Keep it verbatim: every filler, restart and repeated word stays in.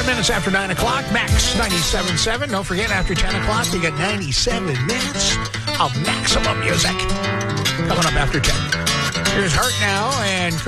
minutes after nine o'clock, Max ninety-seven point seven. Don't forget, after ten o'clock, you get ninety-seven minutes of maximum music. Coming up after ten. Here's Hurt now and